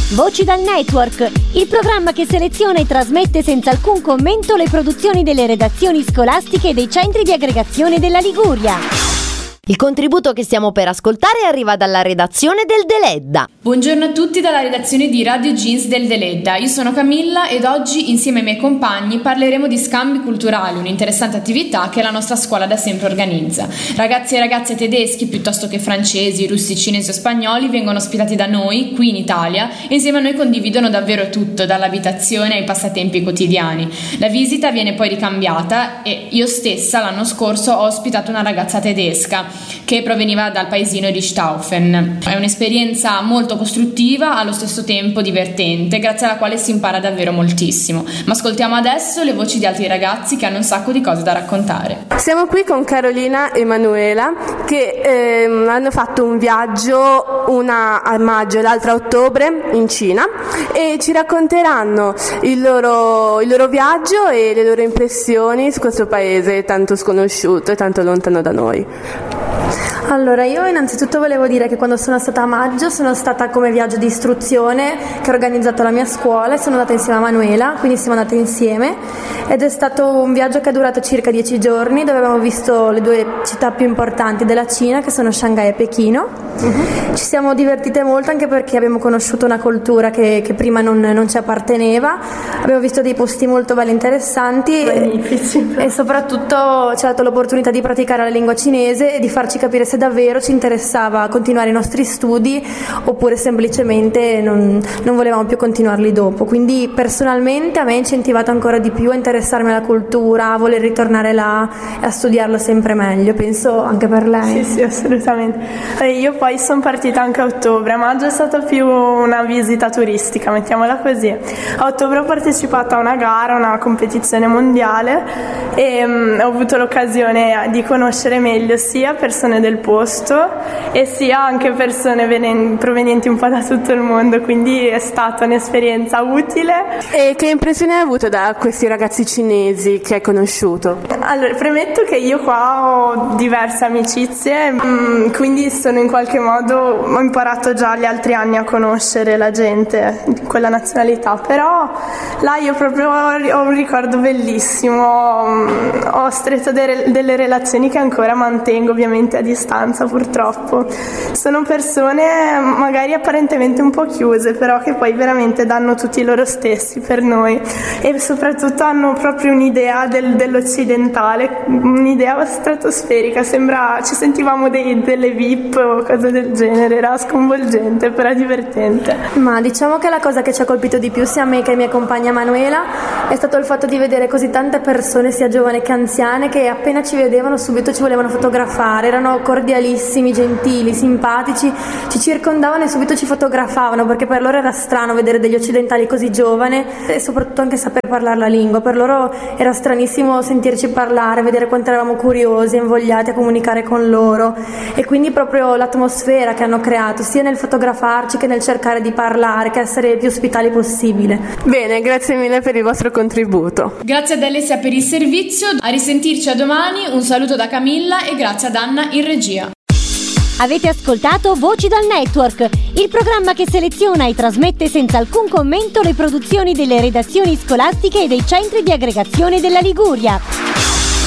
Voci dal Network, il programma che seleziona e trasmette senza alcun commento le produzioni delle redazioni scolastiche e dei centri di aggregazione della Liguria. Il contributo che stiamo per ascoltare arriva dalla redazione del Deledda. Buongiorno a tutti dalla redazione di Radio Jeans del Deledda. Io sono Camilla ed oggi insieme ai miei compagni parleremo di scambi culturali, un'interessante attività che la nostra scuola da sempre organizza. Ragazzi e ragazze tedeschi piuttosto che francesi, russi, cinesi o spagnoli vengono ospitati da noi, qui in Italia, e insieme a noi condividono davvero tutto, dall'abitazione ai passatempi quotidiani. La visita viene poi ricambiata e io stessa l'anno scorso ho ospitato una ragazza tedesca che proveniva dal paesino di Staufen. È un'esperienza molto costruttiva, allo stesso tempo divertente, grazie alla quale si impara davvero moltissimo. Ma ascoltiamo adesso le voci di altri ragazzi che hanno un sacco di cose da raccontare. Siamo qui con Carolina e Manuela che hanno fatto un viaggio, una a maggio e l'altra a ottobre in Cina, e ci racconteranno il loro viaggio e le loro impressioni su questo paese tanto sconosciuto e tanto lontano da noi. Allora, io innanzitutto volevo dire che quando sono stata a maggio sono stata come viaggio di istruzione che ha organizzato la mia scuola e sono andata insieme a Manuela, quindi siamo andate insieme ed è stato un viaggio che è durato circa 10 giorni dove abbiamo visto le due città più importanti della Cina, che sono Shanghai e Pechino. Ci siamo divertite molto anche perché abbiamo conosciuto una cultura che prima non ci apparteneva, abbiamo visto dei posti molto belli, interessanti e soprattutto ci ha dato l'opportunità di praticare la lingua cinese e di farci capire se davvero ci interessava continuare i nostri studi oppure semplicemente non volevamo più continuarli dopo. Quindi personalmente a me ha incentivato ancora di più a interessarmi alla cultura, a voler ritornare là e a studiarla sempre meglio. Penso anche per lei. Sì, assolutamente. Io poi sono partita anche a ottobre. A maggio è stata più una visita turistica, mettiamola così. A ottobre ho partecipato a una gara, una competizione mondiale e ho avuto l'occasione di conoscere meglio sia persone del posto e sia anche persone provenienti un po' da tutto il mondo, quindi è stata un'esperienza utile. E che impressione hai avuto da questi ragazzi cinesi che hai conosciuto? Allora, premetto che io qua ho diverse amicizie, quindi sono in qualche modo, ho imparato già gli altri anni a conoscere la gente di quella nazionalità, però là io proprio ho un ricordo bellissimo, ho stretto delle relazioni che ancora mantengo ovviamente a distanza purtroppo. Sono persone magari apparentemente un po' chiuse, però che poi veramente danno tutti loro stessi per noi e soprattutto hanno proprio un'idea dell'occidentale, un'idea stratosferica, sembra ci sentivamo delle VIP o cose del genere, era sconvolgente però divertente. Ma diciamo che la cosa che ci ha colpito di più sia a me che a mia compagna Manuela è stato il fatto di vedere così tante persone, sia giovani che anziane, che appena ci vedevano subito ci volevano fotografare, erano cordialissimi, gentili, simpatici, ci circondavano e subito ci fotografavano, perché per loro era strano vedere degli occidentali così giovani e soprattutto anche saper parlare la lingua. Per loro era stranissimo sentirci parlare, vedere quanto eravamo curiosi e invogliati a comunicare con loro, e quindi proprio l'atmosfera che hanno creato sia nel fotografarci che nel cercare di parlare, che essere il più ospitali possibile. Bene, grazie mille per il vostro contributo. Grazie ad Alessia per il servizio, a risentirci a domani, un saluto da Camilla e grazie ad Anna in regia. Avete ascoltato Voci dal Network, il programma che seleziona e trasmette senza alcun commento le produzioni delle redazioni scolastiche e dei centri di aggregazione della Liguria.